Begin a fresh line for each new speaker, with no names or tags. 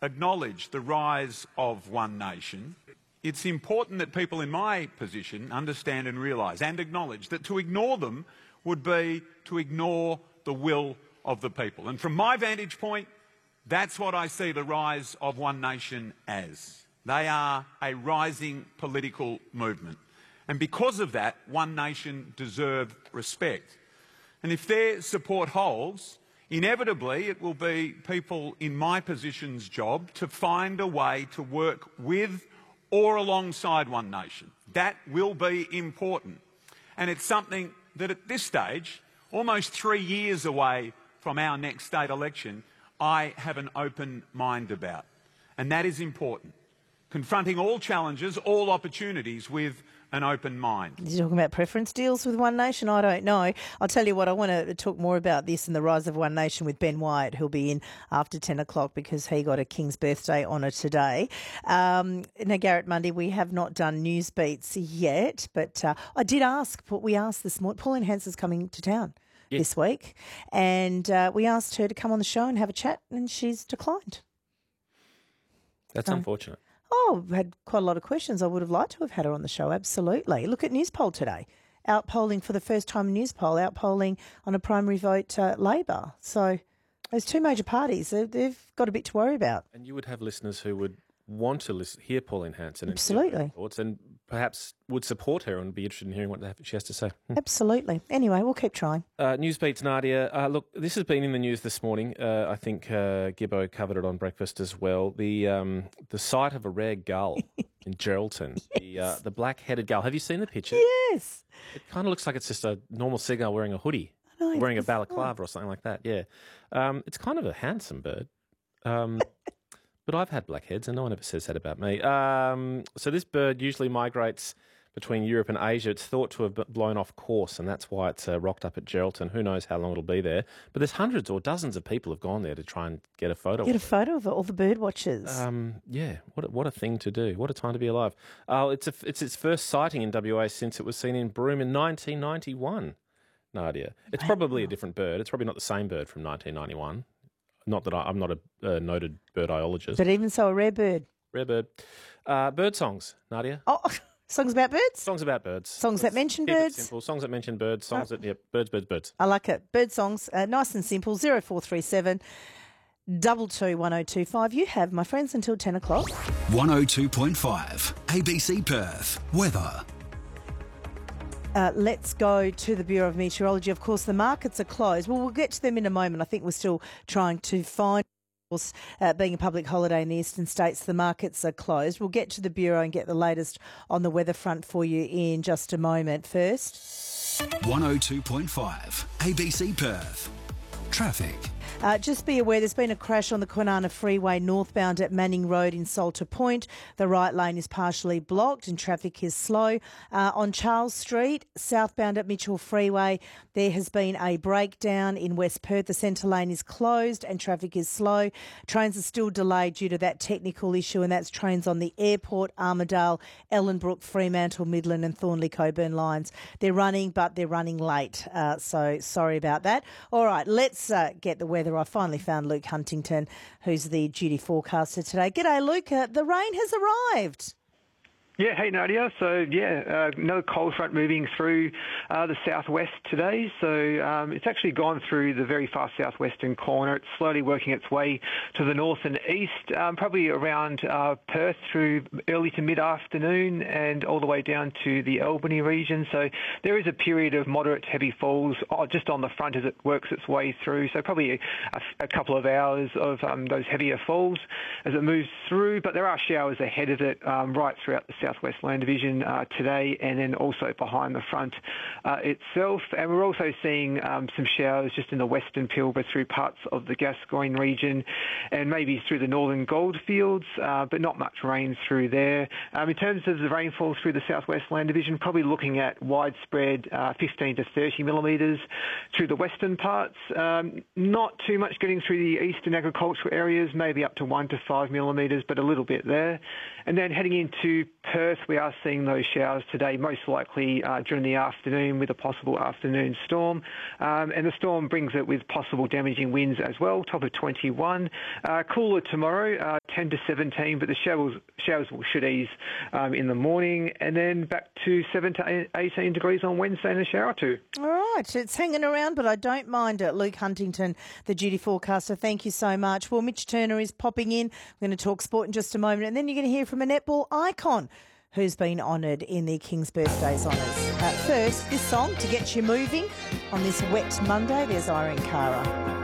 acknowledge the rise of One Nation, it's important that people in my position understand and realise and acknowledge that to ignore them would be to ignore the will of the people. And from my vantage point, that's what I see the rise of One Nation as. They are a rising political movement. And because of that, One Nation deserve respect. And if their support holds, inevitably it will be people in my position's job to find a way to work with or alongside One Nation. That will be important. And it's something that at this stage, almost 3 years away from our next state election, I have an open mind about. And that is important. Confronting all challenges, all opportunities with an open mind.
You're talking about preference deals with One Nation? I don't know. I'll tell you what, I want to talk more about this and the rise of One Nation with Ben Wyatt, who'll be in after 10 o'clock because he got a King's Birthday honour today. Now, Garrett Mundy, we have not done news beats yet, but I did ask, we asked this morning, Pauline Hanson's coming to town this week, and we asked her to come on the show and have a chat, and she's declined.
That's unfortunate.
Oh, we had quite a lot of questions. I would have liked to have had her on the show, absolutely. Look at Newspoll today. Outpolling for the first time in Newspoll, outpolling on a primary vote Labor. So those two major parties, they've got a bit to worry about.
And you would have listeners who would want to hear Pauline Hanson and
absolutely.
Hear her thoughts, and perhaps would support her and be interested in hearing what she has to say.
Absolutely. Anyway, we'll keep trying.
Newsbeats, Nadia. Look, this has been in the news this morning. I think Gibbo covered it on breakfast as well. The sight of a rare gull in Geraldton, yes. The black-headed gull. Have you seen the picture?
Yes.
It kind of looks like it's just a normal seagull wearing a hoodie, wearing a balaclava or something like that. Yeah, it's kind of a handsome bird. But I've had blackheads, and no one ever says that about me. So this bird usually migrates between Europe and Asia. It's thought to have blown off course, and that's why it's rocked up at Geraldton. Who knows how long it'll be there? But there's hundreds or dozens of people have gone there to try and get a photo.
Get a photo of it, all the bird watchers.
Yeah, what a thing to do. What a time to be alive. It's its first sighting in WA since it was seen in Broome in 1991. Nadia, it's probably a different bird. It's probably not the same bird from 1991. Not that I'm not a noted birdiologist.
But even so, a rare bird.
Rare bird. Bird songs, Nadia.
Oh, songs about birds?
Songs about birds.
Songs that mention birds?
Simple. Songs that mention birds. Songs that, birds.
I like it. Bird songs, nice and simple, 0437 22 1025. You have, my friends, until 10 o'clock.
102.5 ABC Perth. Weather.
Let's go to the Bureau of Meteorology. Of course, the markets are closed. Well, we'll get to them in a moment. I think we're still trying to find, being a public holiday in the eastern states, the markets are closed. We'll get to the Bureau and get the latest on the weather front for you in just a moment. First,
102.5 ABC Perth. Traffic.
Just be aware there's been a crash on the Kwinana Freeway northbound at Manning Road in Salter Point. The right lane is partially blocked and traffic is slow. On Charles Street, southbound at Mitchell Freeway, there has been a breakdown in West Perth. The centre lane is closed and traffic is slow. Trains are still delayed due to that technical issue, and that's trains on the Airport, Armidale, Ellenbrook, Fremantle, Midland and Thornley Coburn lines. They're running, but they're running late, so sorry about that. All right, let's get the weather. I finally found Luke Huntington, who's the duty forecaster today. G'day, Luke. The rain has arrived.
Yeah, hey Nadia. So another cold front moving through the southwest today. So it's actually gone through the very far southwestern corner. It's slowly working its way to the north and east, probably around Perth through early to mid-afternoon and all the way down to the Albany region. So there is a period of moderate heavy falls just on the front as it works its way through. So probably a couple of hours of those heavier falls as it moves through. But there are showers ahead of it right throughout the Southwest Land Division today, and then also behind the front itself. And we're also seeing some showers just in the western Pilbara through parts of the Gascoyne region and maybe through the northern goldfields, but not much rain through there. In terms of the rainfall through the Southwest Land Division, probably looking at widespread 15 to 30 millimetres through the western parts. Not too much getting through the eastern agricultural areas, maybe up to 1 to 5 millimetres, but a little bit there. And then heading into Perth, we are seeing those showers today, most likely during the afternoon with a possible afternoon storm. And the storm brings it with possible damaging winds as well, top of 21. Cooler tomorrow, 10 to 17, but the showers should ease in the morning, and then back to 7 to 18 degrees on Wednesday and a shower or two.
All right, it's hanging around, but I don't mind it. Luke Huntington, the duty forecaster, thank you so much. Well, Mitch Turner is popping in. We're going to talk sport in just a moment, and then you're going to hear from a netball icon who's been honoured in the King's Birthdays honours. First, this song to get you moving on this wet Monday. There's Irene Cara.